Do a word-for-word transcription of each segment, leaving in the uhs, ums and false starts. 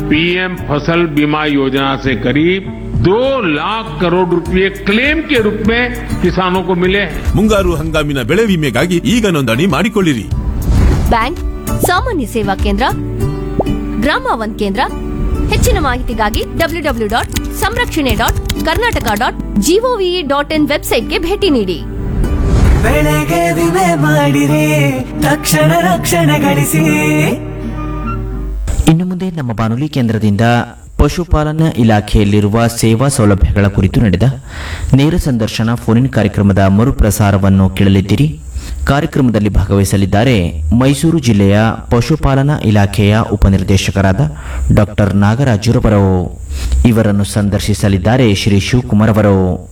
PM फसल बीमा योजना से करीब दो लाख करोड़ रुपए क्लेम के रूप में किसानों को मिले हैं। ಮುಂಗಾರು ಹಂಗಾಮಿನ ಬೆಳೆ ವಿಮೆಗಾಗಿ ಈಗ ನೋಂದಣಿ ಮಾಡಿಕೊಳ್ಳಿರಿ. ಬ್ಯಾಂಕ್, ಸಾಮಾನ್ಯ ಸೇವಾ ಕೇಂದ್ರ, ಗ್ರಾಮ ಒನ್ ಕೇಂದ್ರ. ಹೆಚ್ಚಿನ ಮಾಹಿತಿಗಾಗಿ ಡಬ್ಲ್ಯೂ ಡಬ್ಲ್ಯೂ ಡಾಟ್ ಸಂರಕ್ಷಣೆ dot Karnataka dot gov dot in ವೆಬ್ಸೈಟ್ಗೆ ಭೇಟಿ ನೀಡಿ. ಬೆಳೆಗೆ ವಿಮೆ ಮಾಡಿರಿ, ತಕ್ಷಣ ರಕ್ಷಣೆ ಗಳಿಸಿ. ಇನ್ನು ಮುಂದೆ ನಮ್ಮ ಬಾನುಲಿ ಕೇಂದ್ರದಿಂದ ಪಶುಪಾಲನಾ ಇಲಾಖೆಯಲ್ಲಿರುವ ಸೇವಾ ಸೌಲಭ್ಯಗಳ ಕುರಿತು ನಡೆದ ನೇರ ಸಂದರ್ಶನ ಫೋನ್ ಕಾರ್ಯಕ್ರಮದ ಮರುಪ್ರಸಾರವನ್ನು ಕೇಳಲಿದ್ದೀರಿ. ಕಾರ್ಯಕ್ರಮದಲ್ಲಿ ಭಾಗವಹಿಸಲಿದ್ದಾರೆ ಮೈಸೂರು ಜಿಲ್ಲೆಯ ಪಶುಪಾಲನಾ ಇಲಾಖೆಯ ಉಪನಿರ್ದೇಶಕರಾದ ಡಾಕ್ಟರ್ ನಾಗರಾಜುರವರು. ಇವರನ್ನು ಸಂದರ್ಶಿಸಲಿದ್ದಾರೆ ಶ್ರೀ ಶಿವಕುಮಾರ್ ಅವರು.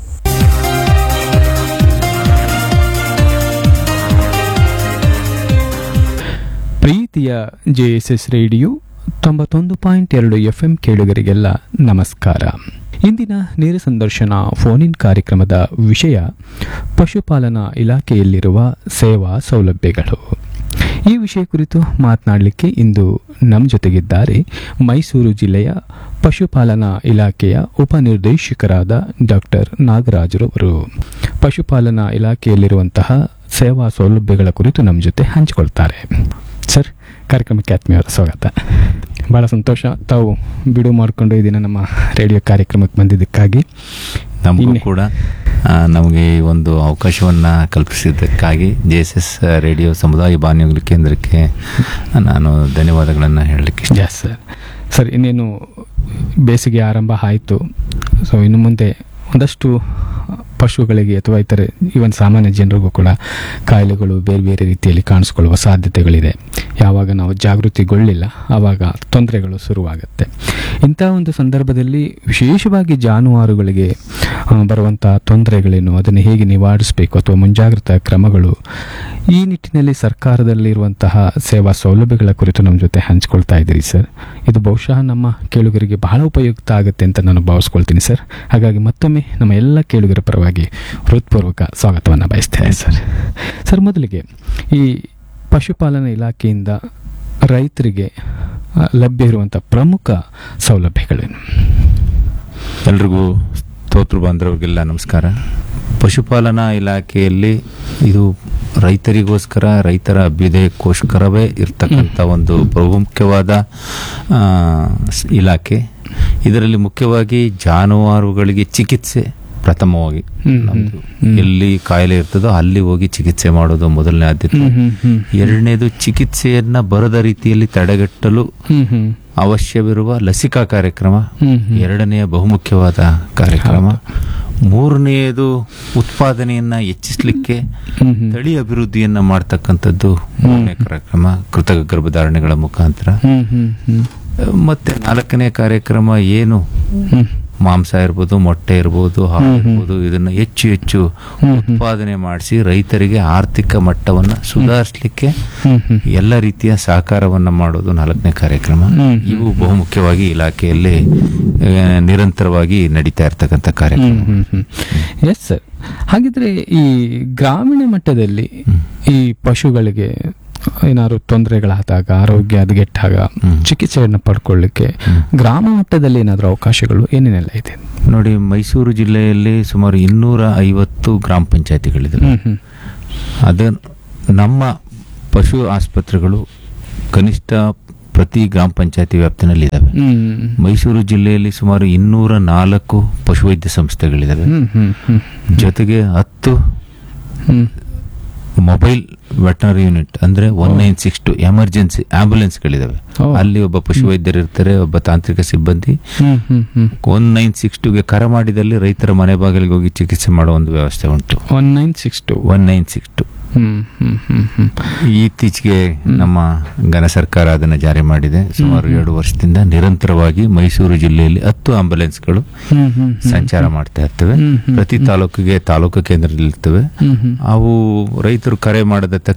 ಪ್ರೀತಿಯ ಜೆಎಸ್ಎಸ್ ರೇಡಿಯೋ ತೊಂಬತ್ತೊಂದು ಪಾಯಿಂಟ್ ಎರಡು ಎಫ್ಎಂ ಕೇಳುಗರಿಗೆಲ್ಲ ನಮಸ್ಕಾರ. ಇಂದಿನ ನೇರ ಸಂದರ್ಶನ ಫೋನ್ ಇನ್ ಕಾರ್ಯಕ್ರಮದ ವಿಷಯ ಪಶುಪಾಲನಾ ಇಲಾಖೆಯಲ್ಲಿರುವ ಸೇವಾ ಸೌಲಭ್ಯಗಳು. ಈ ವಿಷಯ ಕುರಿತು ಮಾತನಾಡಲಿಕ್ಕೆ ಇಂದು ನಮ್ಮ ಜೊತೆಗಿದ್ದಾರೆ ಮೈಸೂರು ಜಿಲ್ಲೆಯ ಪಶುಪಾಲನಾ ಇಲಾಖೆಯ ಉಪನಿರ್ದೇಶಕರಾದ ಡಾಕ್ಟರ್ ನಾಗರಾಜರವರು. ಪಶುಪಾಲನಾ ಇಲಾಖೆಯಲ್ಲಿರುವಂತಹ ಸೇವಾ ಸೌಲಭ್ಯಗಳ ಕುರಿತು ನಮ್ಮ ಜೊತೆ ಹಂಚಿಕೊಳ್ತಾರೆ. ಸರ್, ಕಾರ್ಯಕ್ರಮಕ್ಕೆ ಆತ್ಮೀಯರ ಸ್ವಾಗತ. ಭಾಳ ಸಂತೋಷ ತಾವು ಬಿಡು ಮಾಡಿಕೊಂಡು ಈ ದಿನ ನಮ್ಮ ರೇಡಿಯೋ ಕಾರ್ಯಕ್ರಮಕ್ಕೆ ಬಂದಿದ್ದಕ್ಕಾಗಿ. ನಮಗೂ ಕೂಡ ನಮಗೆ ಈ ಒಂದು ಅವಕಾಶವನ್ನು ಕಲ್ಪಿಸಿದ್ದಕ್ಕಾಗಿ ಜೆ ಎಸ್ ಎಸ್ ರೇಡಿಯೋ ಸಮುದಾಯ ಬಾನುಲಿ ಕೇಂದ್ರಕ್ಕೆ ನಾನು ಧನ್ಯವಾದಗಳನ್ನು ಹೇಳಲಿಕ್ಕೆ ಇಷ್ಟ. Yes sir. ಸರ್, ಇನ್ನೇನು ಬೇಸಿಗೆ ಆರಂಭ ಆಯಿತು. ಸೊ ಇನ್ನು ಮುಂದೆ ಒಂದಷ್ಟು ಪಶುಗಳಿಗೆ ಅಥವಾ ಇತರೆ ಈವನ್ ಸಾಮಾನ್ಯ ಜನರಿಗೂ ಕೂಡ ಕಾಯಿಲೆಗಳು ಬೇರೆ ಬೇರೆ ರೀತಿಯಲ್ಲಿ ಕಾಣಿಸ್ಕೊಳ್ಳುವ ಸಾಧ್ಯತೆಗಳಿದೆ. ಯಾವಾಗ ನಾವು ಜಾಗೃತಿಗೊಳ್ಳಿಲ್ಲ ಆವಾಗ ತೊಂದರೆಗಳು ಶುರುವಾಗುತ್ತೆ. ಇಂಥ ಒಂದು ಸಂದರ್ಭದಲ್ಲಿ ವಿಶೇಷವಾಗಿ ಜಾನುವಾರುಗಳಿಗೆ ಬರುವಂಥ ತೊಂದರೆಗಳೇನು, ಅದನ್ನು ಹೇಗೆ ನಿವಾರಿಸಬೇಕು ಅಥವಾ ಮುಂಜಾಗ್ರತಾ ಕ್ರಮಗಳು, ಈ ನಿಟ್ಟಿನಲ್ಲಿ ಸರ್ಕಾರದಲ್ಲಿರುವಂತಹ ಸೇವಾ ಸೌಲಭ್ಯಗಳ ಕುರಿತು ನಮ್ಮ ಜೊತೆ ಹಂಚ್ಕೊಳ್ತಾ ಇದ್ದೀರಿ ಸರ್. ಇದು ಬಹುಶಃ ನಮ್ಮ ಕೇಳುಗರಿಗೆ ಬಹಳ ಉಪಯುಕ್ತ ಆಗುತ್ತೆ ಅಂತ ನಾನು ಭಾವಿಸ್ಕೊಳ್ತೀನಿ ಸರ್. ಹಾಗಾಗಿ ಮತ್ತೊಮ್ಮೆ ನಮ್ಮ ಎಲ್ಲ ಕೇಳುಗರ ಪರವಾಗಿ ಹೃತ್ಪೂರ್ವಕ ಸ್ವಾಗತವನ್ನು ಬಯಸ್ತೇನೆ ಸರ್. ಸರ್, ಮೊದಲಿಗೆ ಈ ಪಶುಪಾಲನಾ ಇಲಾಖೆಯಿಂದ ರೈತರಿಗೆ ಲಭ್ಯ ಇರುವಂಥ ಪ್ರಮುಖ ಸೌಲಭ್ಯಗಳೇನು? ಎಲ್ರಿಗೂ ಸ್ತೋತ್ರ ಬಾಂಧವರಿಗೆಲ್ಲ ನಮಸ್ಕಾರ. ಪಶುಪಾಲನಾ ಇಲಾಖೆಯಲ್ಲಿ ಇದು ರೈತರಿಗೋಸ್ಕರ, ರೈತರ ಅಭ್ಯುದಯಕ್ಕೋಸ್ಕರವೇ ಇರ್ತಕ್ಕಂಥ ಒಂದು ಪ್ರಮುಖವಾದ ಇಲಾಖೆ. ಇದರಲ್ಲಿ ಮುಖ್ಯವಾಗಿ ಜಾನುವಾರುಗಳಿಗೆ ಚಿಕಿತ್ಸೆ ಪ್ರಥಮವಾಗಿ ನಮ್ದು ಎಲ್ಲಿ ಕಾಯಿಲೆ ಇರ್ತದೋ ಅಲ್ಲಿ ಹೋಗಿ ಚಿಕಿತ್ಸೆ ಮಾಡೋದು ಮೊದಲನೇ ಆದ್ಯತೆ. ಎರಡನೇದು ಚಿಕಿತ್ಸೆಯನ್ನ ಬರದ ರೀತಿಯಲ್ಲಿ ತಡೆಗಟ್ಟಲು ಅವಶ್ಯವಿರುವ ಲಸಿಕಾ ಕಾರ್ಯಕ್ರಮ ಎರಡನೆಯ ಬಹುಮುಖ್ಯವಾದ ಕಾರ್ಯಕ್ರಮ. ಮೂರನೆಯದು ಉತ್ಪಾದನೆಯನ್ನ ಹೆಚ್ಚಿಸಲಿಕ್ಕೆ ತಳಿ ಅಭಿವೃದ್ಧಿಯನ್ನ ಮಾಡ್ತಕ್ಕಂಥದ್ದು ಮೂರನೇ ಕಾರ್ಯಕ್ರಮ, ಕೃತಕ ಗರ್ಭಧಾರಣೆಗಳ ಮುಖಾಂತರ. ಮತ್ತೆ ನಾಲ್ಕನೇ ಕಾರ್ಯಕ್ರಮ ಏನು ಮಾಂಸ ಇರ್ಬೋದು, ಮೊಟ್ಟೆ ಇರ್ಬೋದು, ಹಾಲು ಇರ್ಬೋದು, ಇದನ್ನ ಹೆಚ್ಚು ಹೆಚ್ಚು ಉತ್ಪಾದನೆ ಮಾಡಿಸಿ ರೈತರಿಗೆ ಆರ್ಥಿಕ ಮಟ್ಟವನ್ನ ಸುಧಾರಿಸಲಿಕ್ಕೆ ಎಲ್ಲ ರೀತಿಯ ಸಹಕಾರವನ್ನ ಮಾಡೋದು ನಾಲ್ಕನೇ ಕಾರ್ಯಕ್ರಮ. ಇವು ಬಹುಮುಖ್ಯವಾಗಿ ಇಲಾಖೆಯಲ್ಲಿ ನಿರಂತರವಾಗಿ ನಡೀತಾ ಇರ್ತಕ್ಕಂಥ ಕಾರ್ಯಕ್ರಮ. Yes sir. ಹಾಗಿದ್ರೆ ಈ ಗ್ರಾಮೀಣ ಮಟ್ಟದಲ್ಲಿ ಈ ಪಶುಗಳಿಗೆ ಏನಾದ್ರು ತೊಂದರೆಗಳಾದಾಗ, ಆರೋಗ್ಯ ಹದಗೆಟ್ಟಾಗ ಚಿಕಿತ್ಸೆಯನ್ನು ಪಡ್ಕೊಳ್ಳಿಕ್ಕೆ ಗ್ರಾಮ ಮಟ್ಟದಲ್ಲಿ ಏನಾದರೂ ಅವಕಾಶಗಳು ಏನೇನೆಲ್ಲ ಇದೆ? ನೋಡಿ, ಮೈಸೂರು ಜಿಲ್ಲೆಯಲ್ಲಿ ಸುಮಾರು ಇನ್ನೂರ ಐವತ್ತು ಗ್ರಾಮ ಪಂಚಾಯತಿಗಳಿದೆ. ಅದ ನಮ್ಮ ಪಶು ಆಸ್ಪತ್ರೆಗಳು ಕನಿಷ್ಠ ಪ್ರತಿ ಗ್ರಾಮ ಪಂಚಾಯತಿ ವ್ಯಾಪ್ತಿನಲ್ಲಿ ಇದಾವೆ. ಮೈಸೂರು ಜಿಲ್ಲೆಯಲ್ಲಿ ಸುಮಾರು ಇನ್ನೂರ ನಾಲ್ಕು ಪಶುವೈದ್ಯ ಸಂಸ್ಥೆಗಳಿದಾವೆ. ಜೊತೆಗೆ ಹತ್ತು ಮೊಬೈಲ್ ವೆಟನರಿ ಯೂನಿಟ್ ಅಂದ್ರೆ one nine six to emergency ಆಂಬ್ಯುಲೆನ್ಸ್ಗಳಿದಾವೆ. ಅಲ್ಲಿ ಒಬ್ಬ ಪಶುವೈದ್ಯರು ಇರ್ತಾರೆ, ಒಬ್ಬ ತಾಂತ್ರಿಕ ಸಿಬ್ಬಂದಿ. ಒನ್ ನೈನ್ ಸಿಕ್ಸ್ ಟುಗೆ ಕರೆ ಮಾಡಿದಲ್ಲಿ ರೈತರ ಮನೆ ಬಾಗಿಲಿಗೆ ಹೋಗಿ ಚಿಕಿತ್ಸೆ ಮಾಡೋ ಒಂದು ವ್ಯವಸ್ಥೆ ಉಂಟು. One nine six to one nine six to ಇತ್ತೀಚೆಗೆ ನಮ್ಮ ಘನ ಸರ್ಕಾರ ಅದನ್ನು ಜಾರಿ ಮಾಡಿದೆ. ಸುಮಾರು ಎರಡು ವರ್ಷದಿಂದ ನಿರಂತರವಾಗಿ ಮೈಸೂರು ಜಿಲ್ಲೆಯಲ್ಲಿ ಹತ್ತು ಆಂಬ್ಯುಲೆನ್ಸ್ಗಳು ಸಂಚಾರ ಮಾಡ್ತಾ ಇರ್ತವೆ. ಪ್ರತಿ ತಾಲೂಕಿಗೆ ತಾಲೂಕು ಕೇಂದ್ರದಲ್ಲಿರ್ತವೆ. ಅವು ರೈತರು ಕರೆ ಮಾಡಿದ ತಕ್ಷಣ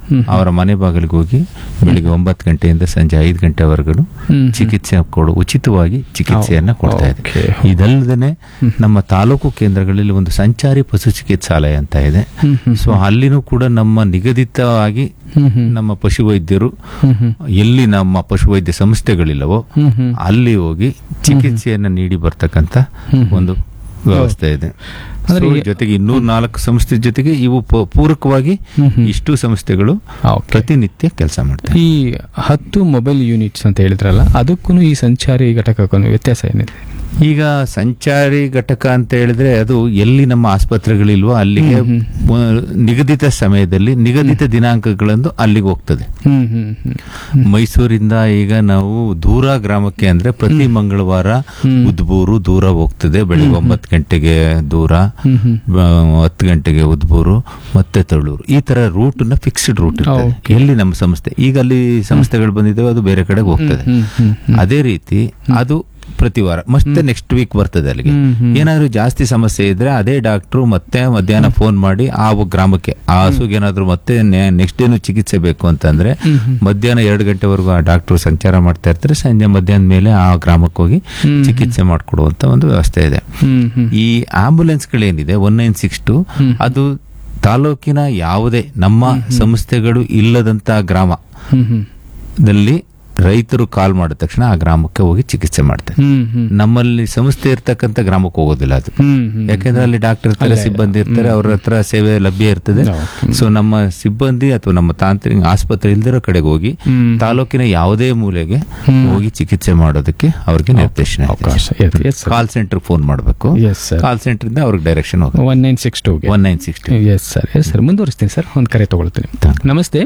ಅವರ ಮನೆ ಬಾಗಿಲಿಗೆ ಹೋಗಿ ಬೆಳಿಗ್ಗೆ ಒಂಬತ್ತು ಗಂಟೆಯಿಂದ ಸಂಜೆ ಐದು ಗಂಟೆವರೆಗೂ ಚಿಕಿತ್ಸೆ ಕೊಡು ಉಚಿತವಾಗಿ ಚಿಕಿತ್ಸೆಯನ್ನ ಕೊಡ್ತಾ ಇದೆ. ಇದಲ್ಲದೆ ನಮ್ಮ ತಾಲೂಕು ಕೇಂದ್ರಗಳಲ್ಲಿ ಒಂದು ಸಂಚಾರಿ ಪಶು ಚಿಕಿತ್ಸಾಲಯ ಅಂತ ಇದೆ. ಸೊ ಅಲ್ಲಿನೂ ಕೂಡ ನಮ್ಮ ನಿಗದಿತವಾಗಿ ನಮ್ಮ ಪಶುವೈದ್ಯರು ಎಲ್ಲಿ ನಮ್ಮ ಪಶುವೈದ್ಯ ಸಂಸ್ಥೆಗಳಿಲ್ಲವೋ ಅಲ್ಲಿ ಹೋಗಿ ಚಿಕಿತ್ಸೆಯನ್ನ ನೀಡಿ ಬರ್ತಕ್ಕಂತ ಒಂದು ವ್ಯವಸ್ಥೆ ಇದೆ. So, ಜೊತೆಗೆ ಇನ್ನೂರ ನಾಲ್ಕು ಸಂಸ್ಥೆ ಜೊತೆಗೆ ಇವು ಪ- ಪೂರಕವಾಗಿ ಇಷ್ಟು ಸಂಸ್ಥೆಗಳು ಪ್ರತಿನಿತ್ಯ ಕೆಲಸ ಮಾಡ್ತಾರೆ. ಈ ಹತ್ತು ಮೊಬೈಲ್ ಯೂನಿಟ್ಸ್ ಅಂತ ಹೇಳಿದ್ರಲ್ಲ, ಅದಕ್ಕೂ ಈ ಸಂಚಾರಿ ಘಟಕಕ್ಕೂ ವ್ಯತ್ಯಾಸ ಏನಿದೆ? ಈಗ ಸಂಚಾರಿ ಘಟಕ ಅಂತ ಹೇಳಿದ್ರೆ ಅದು ಎಲ್ಲಿ ನಮ್ಮ ಆಸ್ಪತ್ರೆಗಳಿಲ್ವೋ ಅಲ್ಲಿಗೆ ಮ- ನಿಗದಿತ ಸಮಯದಲ್ಲಿ ನಿಗದಿತ ದಿನಾಂಕಗಳಂದು ಅಲ್ಲಿಗೆ ಹೋಗ್ತದೆ. ಮೈಸೂರಿಂದ ಈಗ ನಾವು ದೂರ ಗ್ರಾಮಕ್ಕೆ ಅಂದ್ರೆ ಪ್ರತಿ ಮಂಗಳವಾರ ಉದ್ಬೂರು ದೂರ ಹೋಗ್ತದೆ. ಬೆಳಿಗ್ಗೆ ಒಂಬತ್ತು ಗಂಟೆಗೆ ದೂರ, ಆ, ಹತ್ತು ಗಂಟೆಗೆ ಉದ್ಬೂರು, ಮತ್ತೆ ತಳ್ಳೂರು, ಈ ತರ ರೂಟ್ ನ ಫಿಕ್ಸ್ಡ್ ರೂಟ್ ಇರ್ತದೆ. ಎಲ್ಲಿ ನಮ್ಮ ಸಂಸ್ಥೆ ಈಗ ಅಲ್ಲಿ ಸಂಸ್ಥೆಗಳು ಬಂದಿದ್ದಾವೆ ಅದು ಬೇರೆ ಕಡೆಗೆ ಹೋಗ್ತದೆ. ಅದೇ ರೀತಿ ಅದು ಪ್ರತಿ ವಾರ ಮತ್ತೆ ನೆಕ್ಸ್ಟ್ ವೀಕ್ ಬರ್ತದೆ ಅಲ್ಲಿಗೆ. ಏನಾದ್ರು ಜಾಸ್ತಿ ಸಮಸ್ಯೆ ಇದ್ರೆ ಅದೇ ಡಾಕ್ಟ್ರು ಮತ್ತೆ ಮಧ್ಯಾಹ್ನ ಫೋನ್ ಮಾಡಿ ಆ ಗ್ರಾಮಕ್ಕೆ ಆ ಹಸುಗೆ ಏನಾದ್ರು ಮತ್ತೆ ನೆಕ್ಸ್ಟ್ ಏನು ಚಿಕಿತ್ಸೆ ಬೇಕು ಅಂತಂದ್ರೆ ಮಧ್ಯಾಹ್ನ ಎರಡು ಗಂಟೆವರೆಗೂ ಆ ಡಾಕ್ಟ್ರು ಸಂಚಾರ ಮಾಡ್ತಾ ಇರ್ತಾರೆ. ಸಂಜೆ ಮಧ್ಯಾಹ್ನ ಮೇಲೆ ಆ ಗ್ರಾಮಕ್ಕೆ ಹೋಗಿ ಚಿಕಿತ್ಸೆ ಮಾಡಿಕೊಡುವಂತ ಒಂದು ವ್ಯವಸ್ಥೆ ಇದೆ. ಈ ambulance ಗಳೇನಿದೆ one nine six to ಅದು ತಾಲೂಕಿನ ಯಾವುದೇ ನಮ್ಮ ಸಂಸ್ಥೆಗಳು ಇಲ್ಲದಂತ ಗ್ರಾಮದಲ್ಲಿ ರೈತರು ಕಾಲ್ ಮಾಡಿದ ತಕ್ಷಣ ಆ ಗ್ರಾಮಕ್ಕೆ ಹೋಗಿ ಚಿಕಿತ್ಸೆ ಮಾಡ್ತಾರೆ. ನಮ್ಮಲ್ಲಿ ಸಂಸ್ಥೆ ಇರ್ತಕ್ಕಂಥ ಗ್ರಾಮಕ್ಕೆ ಹೋಗೋದಿಲ್ಲ ಅದು, ಯಾಕೆಂದ್ರೆ ಅಲ್ಲಿ ಡಾಕ್ಟರ್ ಇರ್ತಾರೆ, ಸಿಬ್ಬಂದಿ ಇರ್ತಾರೆ, ಅವ್ರ ಹತ್ರ ಸೇವೆ ಲಭ್ಯ ಇರ್ತದೆ. ಸೊ ನಮ್ಮ ಸಿಬ್ಬಂದಿ ಅಥವಾ ನಮ್ಮ ತಾಂತ್ರಿಕ ಆಸ್ಪತ್ರೆ ಇಲ್ದಿರೋ ಕಡೆಗೆ ಹೋಗಿ ತಾಲೂಕಿನ ಯಾವುದೇ ಮೂಲೆಗೆ ಹೋಗಿ ಚಿಕಿತ್ಸೆ ಮಾಡೋದಕ್ಕೆ ಅವ್ರಿಗೆ ನಿರ್ದೇಶನ ಇದೆ. ಕಾಲ್ ಸೆಂಟರ್ ಫೋನ್ ಮಾಡಬೇಕು, ಕಾಲ್ ಸೆಂಟರ್ ಇಂದ ಅವ್ರಿಗೆ ಡೈರೆಕ್ಷನ್ ಹೋಗುತ್ತೆ one nine six to one nine six to yes sir yes sir ಮುಂದುವರಿಸ್ತೀನಿ sir. ಒಂದು ಕರೆ ತಗೊಳ್ತೀನಿ. ನಮಸ್ತೆ.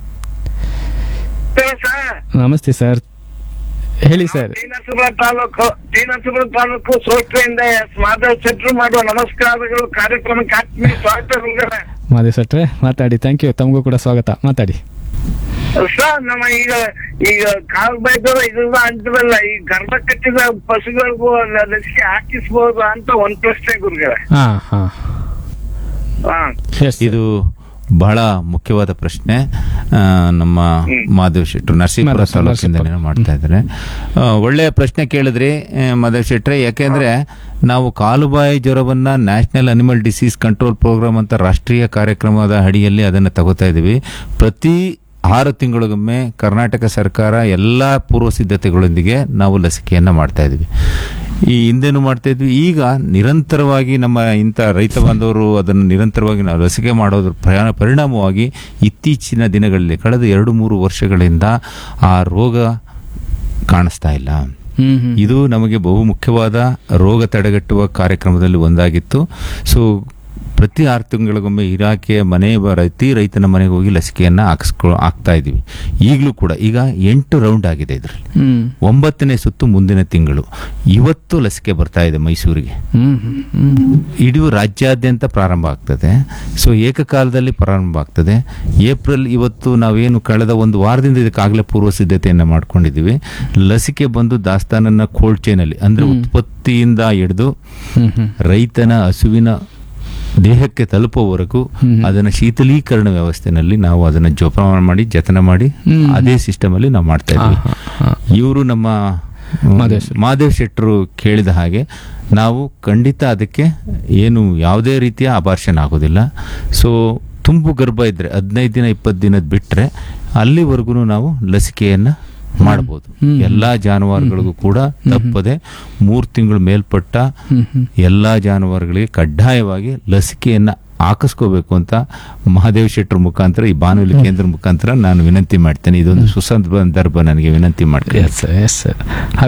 ನಮಸ್ತೆ ಸರ್, ಹೇಳಿ ಸರ್. ಶ್ರೀನರಸೀಪುರ ತಾಲೂಕು ಶ್ರೀನರಸೀಪುರ ತಾಲೂಕು ಸೋಟ್ರೆಯಿಂದ ಮಾಧವ್ ಶೆಟ್ರು ಮಾಡುವ ನಮಸ್ಕಾರಗಳು. ಕಾರ್ಯಕ್ರಮಕ್ಕೆ ಆತ್ಮೀಯ ಸ್ವಾಗತ. ಮಾದೇವ್ ಶೆಟ್ರೆ ಮಾತಾಡಿ. ಥ್ಯಾಂಕ್ ಯು, ತಮಗೂ ಕೂಡ ಸ್ವಾಗತ, ಮಾತಾಡಿ ಸರ್. ನಮ್ಮ ಈಗ ಈಗ ಕಾಲ್ ಬೈದವ ಇದೆಲ್ಲ ಅಂಟದಲ್ಲ, ಈ ಗರ್ಭ ಕಟ್ಟಿದ ಪಶುಗಳಿಗೂ ಲಸಿಕೆ ಹಾಕಿಸಬಹುದು ಅಂತ ಒಂದ್ ಪ್ರಶ್ನೆ ಗುರುಗಳೇ. ಹಾ ಹಾ ಹಾ ಇದು ಬಹಳ ಮುಖ್ಯವಾದ ಪ್ರಶ್ನೆ. ಆ, ನಮ್ಮ ಮಾಧವ್ ಶೆಟ್ರು ನರಸೀಪುರ ತಾಲೂಕಿಂದ ಮಾಡ್ತಾ ಇದ್ದಾರೆ. ಆ, ಒಳ್ಳೆಯ ಪ್ರಶ್ನೆ ಕೇಳಿದ್ರಿ ಆ, ಮಾಧವ್ ಶೆಟ್ರೆ. ಯಾಕೆಂದ್ರೆ ನಾವು ಕಾಲುಬಾಯಿ ಜ್ವರವನ್ನ national animal disease control programme ಅಂತ ರಾಷ್ಟ್ರೀಯ ಕಾರ್ಯಕ್ರಮದ ಅಡಿಯಲ್ಲಿ ಅದನ್ನ ತಗೋತಾ ಇದೀವಿ. ಪ್ರತಿ ಆರು ತಿಂಗಳಿಗೊಮ್ಮೆ ಕರ್ನಾಟಕ ಸರ್ಕಾರ ಎಲ್ಲಾ ಪೂರ್ವ ಸಿದ್ಧತೆಗಳೊಂದಿಗೆ ನಾವು ಲಸಿಕೆಯನ್ನ ಮಾಡ್ತಾ ಇದೀವಿ. ಈ ಹಿಂದೆನೂ ಮಾಡ್ತಾ ಇದ್ವಿ. ಈಗ ನಿರಂತರವಾಗಿ ನಮ್ಮ ಇಂಥ ರೈತ ಬಾಂಧವರು ಅದನ್ನು ನಿರಂತರವಾಗಿ ನಾವು ಲಸಿಕೆ ಮಾಡೋದ್ರ ಪ್ರಯಾಣ ಪರಿಣಾಮವಾಗಿ ಇತ್ತೀಚಿನ ದಿನಗಳಲ್ಲಿ ಕಳೆದ ಎರಡು ಮೂರು ವರ್ಷಗಳಿಂದ ಆ ರೋಗ ಕಾಣಿಸ್ತಾ ಇಲ್ಲ. ಇದು ನಮಗೆ ಬಹು ಮುಖ್ಯವಾದ ರೋಗ ತಡೆಗಟ್ಟುವ ಕಾರ್ಯಕ್ರಮದಲ್ಲಿ ಒಂದಾಗಿತ್ತು. ಸೊ ಪ್ರತಿ ಆರು ತಿಂಗಳಿಗೊಮ್ಮೆ ಇಲಾಖೆಯ ಮನೆ ಪ್ರತಿ ರೈತನ ಮನೆಗೆ ಹೋಗಿ ಲಸಿಕೆಯನ್ನ ಹಾಕಿಸ್ಕೊ ಹಾಕ್ತಾ ಇದೀವಿ. ಈಗಲೂ ಕೂಡ ಈಗ ಎಂಟು ರೌಂಡ್ ಆಗಿದೆ ಇದರಲ್ಲಿ. ಒಂಬತ್ತನೇ ಸುತ್ತು ಮುಂದಿನ ತಿಂಗಳು. ಇವತ್ತು ಲಸಿಕೆ ಬರ್ತಾ ಇದೆ ಮೈಸೂರಿಗೆ. ಇಡೀ ರಾಜ್ಯಾದ್ಯಂತ ಪ್ರಾರಂಭ ಆಗ್ತದೆ. ಸೊ ಏಕಕಾಲದಲ್ಲಿ ಪ್ರಾರಂಭ ಆಗ್ತದೆ. ಏಪ್ರಿಲ್ ಇವತ್ತು ನಾವೇನು ಕಳೆದ ಒಂದು ವಾರದಿಂದ ಇದಕ್ಕಾಗಲೇ ಪೂರ್ವ ಸಿದ್ಧತೆಯನ್ನ ಮಾಡ್ಕೊಂಡಿದ್ದೀವಿ. ಲಸಿಕೆ ಬಂದು ದಾಸ್ತಾನನ್ನ ಕೋಲ್ಡ್ ಚೈನ್ ಅಲ್ಲಿ ಅಂದ್ರೆ ಉತ್ಪತ್ತಿಯಿಂದ ಹಿಡಿದು ರೈತನ ಹಸುವಿನ ದೇಹಕ್ಕೆ ತಲುಪುವವರೆಗೂ ಅದನ್ನ ಶೀತಲೀಕರಣ ವ್ಯವಸ್ಥೆನಲ್ಲಿ ನಾವು ಅದನ್ನ ಜೋಪಾನ ಮಾಡಿ ಜತನ ಮಾಡಿ ಅದೇ ಸಿಸ್ಟಮ್ ಅಲ್ಲಿ ನಾವು ಮಾಡ್ತಾ ಇದ್ವಿ. ಇವರು ನಮ್ಮ ಮಾದೇವ್ ಶೆಟ್ರು ಕೇಳಿದ ಹಾಗೆ ನಾವು ಖಂಡಿತ ಅದಕ್ಕೆ ಏನು ಯಾವುದೇ ರೀತಿಯ ಅಬಾರ್ಷನ್ ಆಗೋದಿಲ್ಲ. ಸೊ ತುಂಬು ಗರ್ಭ ಇದ್ರೆ ಹದಿನೈದು ದಿನ ಇಪ್ಪತ್ತು ದಿನದ ಬಿಟ್ರೆ ಅಲ್ಲಿವರೆಗೂ ನಾವು ಲಸಿಕೆಯನ್ನ ಮಾಡಬಹುದು. ಎಲ್ಲಾ ಜಾನುವಾರುಗಳಿಗೂ ಕೂಡ ತಪ್ಪದೆ ಮೂರು ತಿಂಗಳು ಮೇಲ್ಪಟ್ಟ ಎಲ್ಲಾ ಜಾನುವಾರುಗಳಿಗೆ ಕಡ್ಡಾಯವಾಗಿ ಲಸಿಕೆಯನ್ನ ಹಾಕಿಸ್ಕೋಬೇಕು ಅಂತ ಮಹಾದೇವ್ ಶೆಟ್ರ ಮುಖಾಂತರ ಈ ಬಾನುಲಿ ಕೇಂದ್ರ ಮುಖಾಂತರ ನಾನು ವಿನಂತಿ ಮಾಡ್ತೇನೆ. ಇದೊಂದು ಸುಸಂದರ್ಭ ನನಗೆ ವಿನಂತಿ ಮಾಡ್ತೇನೆ.